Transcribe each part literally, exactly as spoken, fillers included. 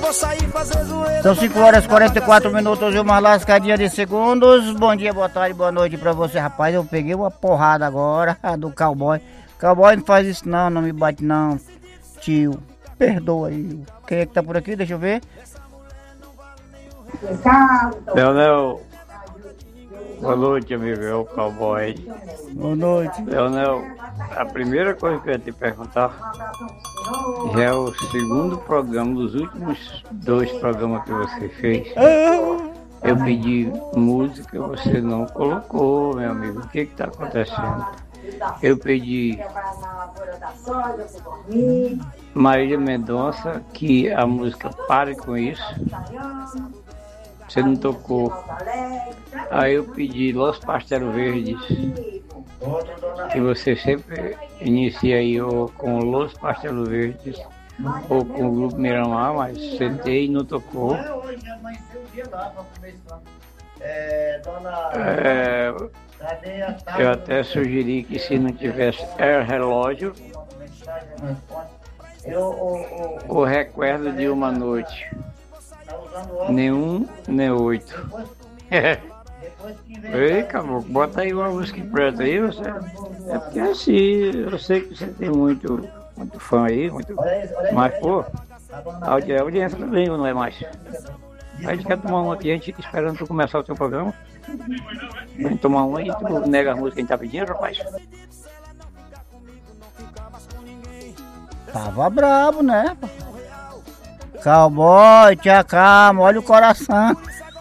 vou sair fazer zoeira. São cinco horas e quarenta e quatro minutos e uma lascadinha de segundos. Bom dia, boa tarde, boa noite pra você, rapaz. Eu peguei uma porrada agora do cowboy. Cowboy não faz isso não, não me bate não, tio. Perdoa aí. Quem é que tá por aqui? Deixa eu ver. Leonel, boa noite, amigo, é o cowboy. Boa noite. Leonel, a primeira coisa que eu ia te perguntar, já é o segundo programa, dos últimos dois programas que você fez. Eu pedi música, você não colocou, meu amigo, o que que tá acontecendo? Eu pedi Marília Mendonça, que a música Pare Com Isso, você não tocou. Aí eu pedi Los Pastelos Verdes, que você sempre inicia aí ou com Los Pastelos Verdes ou com o Grupo Miramar, mas sentei e não tocou. É, eu até sugeri que se não tivesse Air Relógio, o Recuerdo de Uma Noite, nenhum, nem oito. Ei, caboclo, bota aí uma música preta aí, você. É porque assim, eu sei que você tem muito, muito fã aí, muito. Mas, pô, a audi- a audiência também não é mais. A gente quer tomar um aqui, a gente fica esperando tu começar o teu programa. Vamos tomar um aí, tu nega a música que a gente tá pedindo, rapaz. Tava brabo, né? Cowboy, te acalma, olha o coração.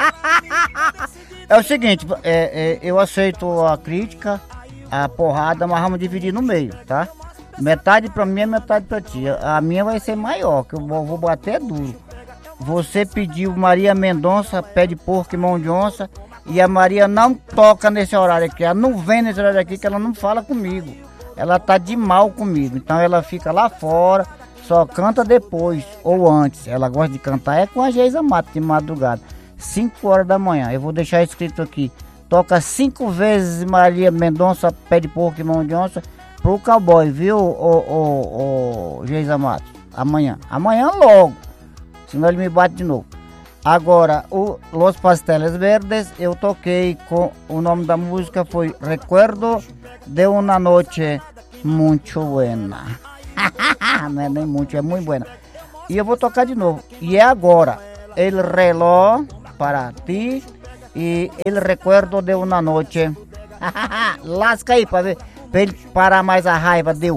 É o seguinte, é, é, eu aceito a crítica, a porrada, mas vamos dividir no meio, tá? Metade pra mim, metade pra ti. A minha vai ser maior, que eu vou, vou bater duro. Você pediu Maria Mendonça, Pé de Porco e Mão de Onça, e a Maria não toca nesse horário aqui. Ela não vem nesse horário aqui, que ela não fala comigo. Ela tá de mal comigo, então ela fica lá fora, só canta depois ou antes. Ela gosta de cantar é com a Geisa Mato de madrugada, cinco horas da manhã. Eu vou deixar escrito aqui: toca cinco vezes Maria Mendonça, Pé de Porco e Mão de Onça pro cowboy, viu, ô, ô, ô, Geisa Mato? Amanhã, amanhã logo, senão ele me bate de novo. Agora, o Los Pastelos Verdes, eu toquei com, o nome da música foi Recuerdo de Una Noche Muito Buena. Não é nem muito, é muito buena. E eu vou tocar de novo. E é agora, El Reloj para ti e El Recuerdo de Una Noche. Lasca aí pra ver, pra ele parar mais a raiva, deu.